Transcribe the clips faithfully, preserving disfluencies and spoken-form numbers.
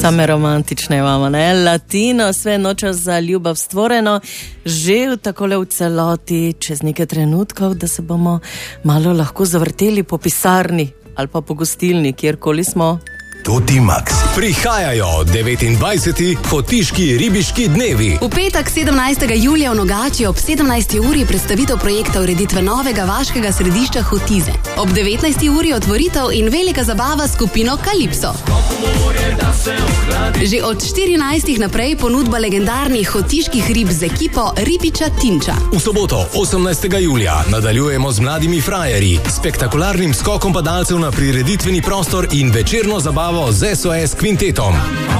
Same romantične imamo, ne? Latino, sve nočas za ljubav stvoreno, že takole v celoti, čez nekaj trenutkov, da se bomo malo lahko zavrteli po pisarni ali pa po gostilni, kjerkoli smo. Tutti Max. Prihajajo devetindvajseti Hotiški ribiški dnevi. V petek sedemnajstega julija v Nogači ob sedemnajsti uri predstavitev projekta ureditve novega vaškega središča Hotize. Ob devetnajsti uri otvoritev in velika zabava s skupino Kalipso. Že od štirinajstih naprej ponudba legendarnih hotiških rib z ekipo Ribiča Tinča. V soboto osemnajstega julija nadaljujemo z mladimi frajerji, spektakularnim skokom padalcev na prireditveni prostor in večerno zabavo z S O S kvintetom.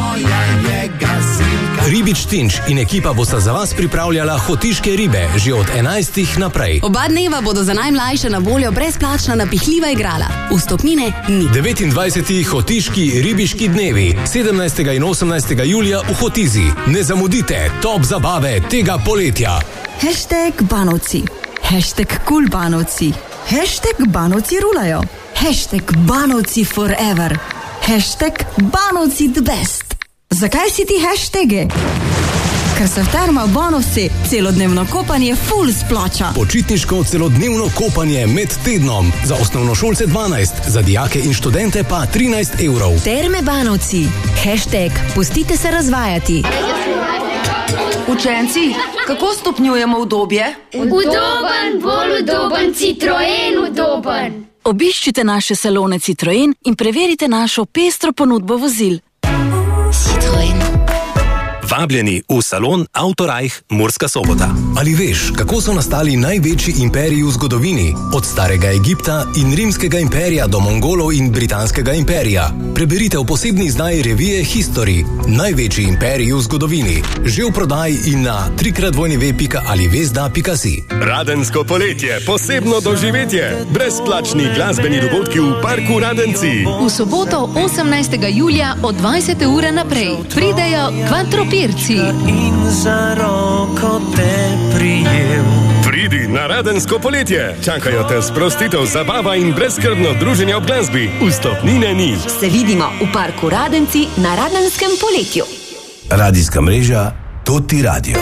Ribič Tinč in ekipa bosta za vas pripravljala hotiške ribe že od enajstih naprej. Oba dneva bodo za najmlajše na voljo brezplačna napihljiva igrala. Vstopnine ni. devetindvajseti Hotiški ribiški dnevi, sedemnajstega in osemnajstega julija v Hotizi. Ne zamudite top zabave tega poletja. Hashtag Banovci, hashtag Cool Banovci, hashtag Banovci rulajo, hashtag Banovci forever, hashtag Banovci the best. Zakaj si ti hashtage? Ker se v Termah Banovci celodnevno kopanje full splača. Počitniško celodnevno kopanje med tednom. Za osnovnošolce dvanajst, za dijake in študente pa trinajst evrov. Terme Banovci, hashtag pustite se razvajati. Učenci, kako stopnjujemo udobje? Udoben, bolj udoben, Citroen udoben. Obiščite naše salone Citroen in preverite našo pestro ponudbo vozil. Citroen. Vabljeni v salon Autorajh Murska Sobota. Ali veš, kako so nastali največji imperiji v zgodovini? Od starega Egipta in rimskega imperija do Mongolov in britanskega imperija. Preberite v posebni izdaji revije History. Največji imperiji v zgodovini. Že v prodaji in na trikrat dvojni ve pika ali vezda pika si. Radensko poletje, posebno doživetje. Brezplačni glasbeni dogodki v parku Radenci. V soboto osemnajstega julija od dvajsete ure naprej pridejo Kvantropirci. In za roko te prijel. Pridi na Radensko poletje. Čakajo te sprostitev, zabava in brezskrbno druženje ob glasbi. Vstopnine ni. Se vidimo v parku Radenci na Radenskem poletju. Radijska mreža Tutti Radio.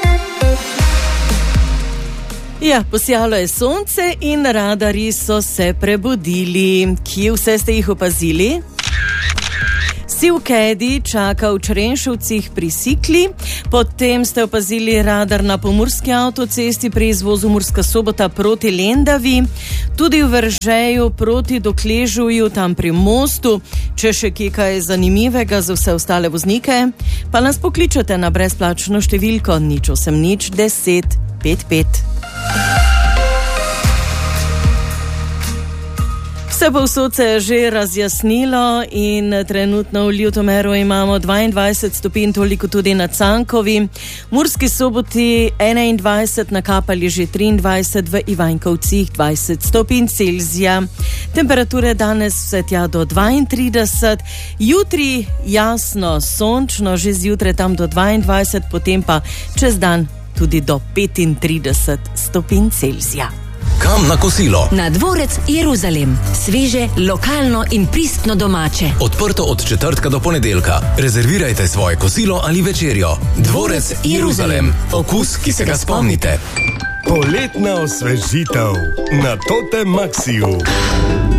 Ja, posijalo je sonce in radarji so se prebudili. Kje vse ste jih opazili? Sivkedi čaka v Črenšovcih pri Sikli, potem ste opazili radar na pomurski avtocesti pri izvozu Murska Sobota proti Lendavi, tudi v Veržeju proti Dokležuju, tam pri mostu. Če še kje kaj zanimivega za vse ostale voznike, pa nas pokličete na brezplačno številko nič osem nič deset pet pet. Vse povsod se je že razjasnilo in trenutno v Ljutomeru imamo dvaindvajset stopinj, toliko tudi na Cankovi. V Murski Soboti enaindvajset, na Kapali že triindvajset, v Ivanjkovcih dvajset stopinj Celzija. Temperature danes vse tja do dvaintrideset, jutri jasno, sončno, že zjutraj tam do dvaindvajset, potem pa čez dan tudi do petintrideset stopinj Celzija. Kam na kosilo? Na dvorec Jeruzalem. Sveže, lokalno in pristno domače. Odprto od četrtka do ponedeljka. Rezervirajte svoje kosilo ali večerjo. Dvorec Jeruzalem. Okus, ki se ga spomnite. Poletna osvežitev na Tote Maxiju.